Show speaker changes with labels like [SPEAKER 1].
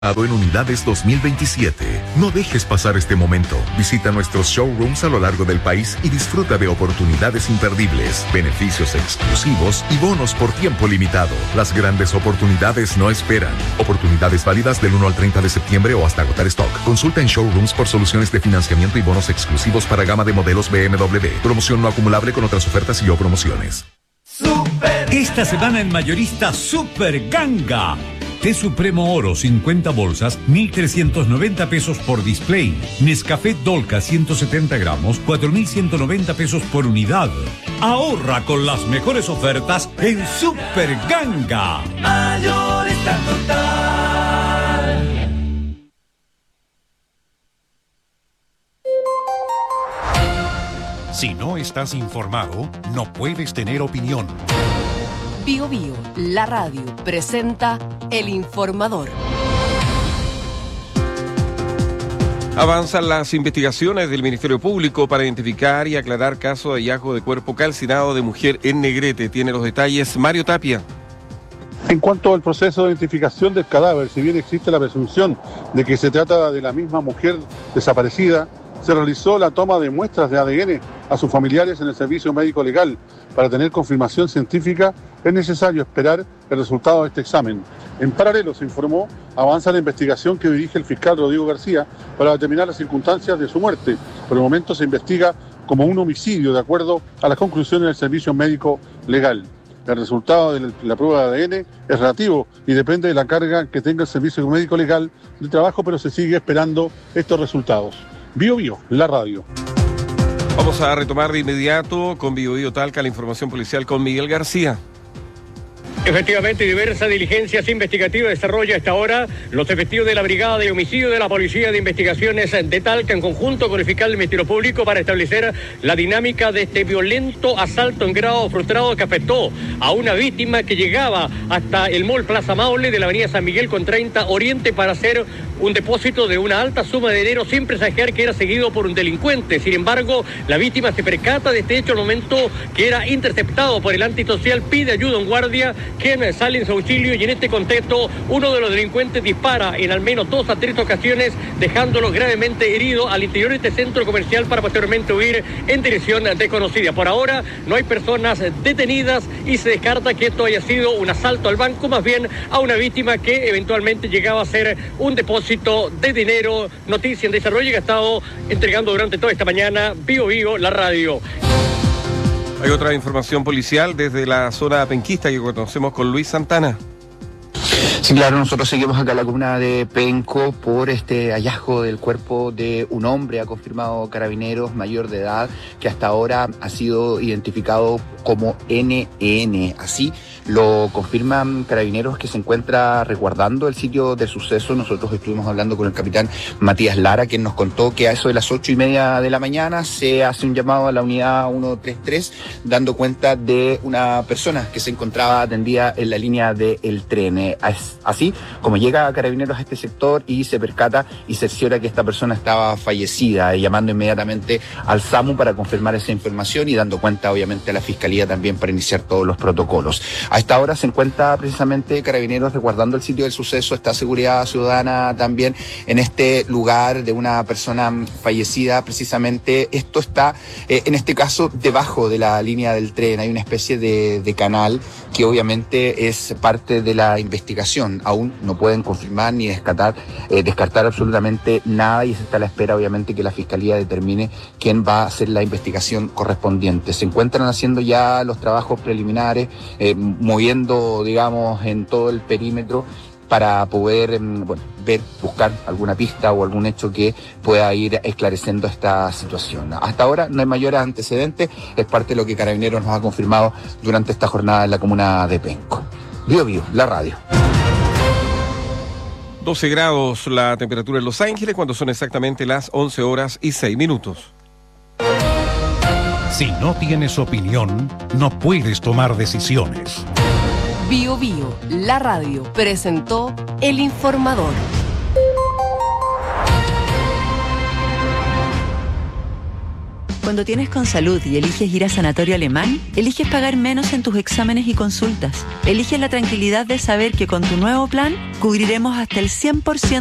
[SPEAKER 1] En Unidades 2027. No dejes pasar este momento. Visita nuestros showrooms a lo largo del país y disfruta de oportunidades imperdibles, beneficios exclusivos y bonos por tiempo limitado. Las grandes oportunidades no esperan. Oportunidades válidas del 1 al 30 de septiembre o hasta agotar stock. Consulta en showrooms por soluciones de financiamiento y bonos exclusivos para gama de modelos BMW. Promoción no acumulable con otras ofertas y o promociones.
[SPEAKER 2] Esta semana en Mayorista Super Ganga. Té Supremo Oro 50 bolsas, 1.390 pesos por display. Nescafé Dolca 170 gramos, 4.190 pesos por unidad. Ahorra con las mejores ofertas en Super Ganga.
[SPEAKER 3] Mayorista total.
[SPEAKER 4] Si no estás informado, no puedes tener opinión.
[SPEAKER 5] Bio Bio, la radio, presenta El Informador.
[SPEAKER 6] Avanzan las investigaciones del Ministerio Público para identificar y aclarar caso de hallazgo de cuerpo calcinado de mujer en Negrete. Tiene los detalles Mario Tapia.
[SPEAKER 7] En cuanto al proceso de identificación del cadáver, si bien existe la presunción de que se trata de la misma mujer desaparecida, se realizó la toma de muestras de ADN a sus familiares en el servicio médico legal. Para tener confirmación científica es necesario esperar el resultado de este examen. En paralelo, se informó, avanza la investigación que dirige el fiscal Rodrigo García para determinar las circunstancias de su muerte. Por el momento se investiga como un homicidio de acuerdo a las conclusiones del servicio médico legal. El resultado de la prueba de ADN es relativo y depende de la carga que tenga el servicio médico legal de trabajo, pero se sigue esperando estos resultados. Bio Bio, la radio.
[SPEAKER 6] Vamos a retomar de inmediato con Bio Bio Talca la información policial con Miguel García.
[SPEAKER 8] Efectivamente, diversas diligencias investigativas desarrolla a esta hora los efectivos de la Brigada de Homicidio de la Policía de Investigaciones de Talca en conjunto con el fiscal del Ministerio Público para establecer la dinámica de este violento asalto en grado frustrado que afectó a una víctima que llegaba hasta el Mall Plaza Maule de la avenida San Miguel con 30 Oriente para hacer un depósito de una alta suma de dinero sin presagiar que era seguido por un delincuente. Sin embargo, la víctima se percata de este hecho al momento que era interceptado por el antisocial, pide ayuda a un guardia quien sale en su auxilio y en este contexto uno de los delincuentes dispara en al menos 2 a 3 ocasiones dejándolo gravemente herido al interior de este centro comercial para posteriormente huir en dirección desconocida. Por ahora no hay personas detenidas y se descarta que esto haya sido un asalto al banco, más bien a una víctima que eventualmente llegaba a ser un depósito de dinero. Noticia en desarrollo que ha estado entregando durante toda esta mañana Bio Bio, la radio.
[SPEAKER 6] Hay otra información policial desde la zona penquista que conocemos con Luis Santana.
[SPEAKER 9] Sí, claro, nosotros seguimos acá en la comuna de Penco por este hallazgo del cuerpo de un hombre, ha confirmado Carabineros, mayor de edad, que hasta ahora ha sido identificado como NN. Así lo confirman Carabineros, que se encuentra resguardando el sitio del suceso. Nosotros estuvimos hablando con el capitán Matías Lara, quien nos contó que a eso de las 8:30 de la mañana se hace un llamado a la unidad 133, dando cuenta de una persona que se encontraba atendida en la línea del tren. Así como llega a Carabineros a este sector y se percata y cerciora que esta persona estaba fallecida, llamando inmediatamente al SAMU para confirmar esa información y dando cuenta obviamente a la Fiscalía también para iniciar todos los protocolos. A esta hora se encuentra precisamente Carabineros resguardando el sitio del suceso, está Seguridad Ciudadana también en este lugar de una persona fallecida. Precisamente esto está en este caso debajo de la línea del tren, hay una especie de canal que obviamente es parte de la investigación. Aún no pueden confirmar ni descartar absolutamente nada y se está a la espera obviamente que la Fiscalía determine quién va a hacer la investigación correspondiente. Se encuentran haciendo ya los trabajos preliminares, moviendo digamos en todo el perímetro para poder buscar alguna pista o algún hecho que pueda ir esclareciendo esta situación. Hasta ahora no hay mayores antecedentes, es parte de lo que Carabineros nos ha confirmado durante esta jornada en la comuna de Penco. Bio Bio, la radio.
[SPEAKER 6] 12 grados la temperatura en Los Ángeles cuando son exactamente las 11:06.
[SPEAKER 4] Si no tienes opinión, no puedes tomar decisiones.
[SPEAKER 5] Bio Bio, la radio, presentó El Informador.
[SPEAKER 10] Cuando tienes Consalud y eliges ir a Sanatorio Alemán, eliges pagar menos en tus exámenes y consultas. Eliges la tranquilidad de saber que con tu nuevo plan cubriremos hasta el 100%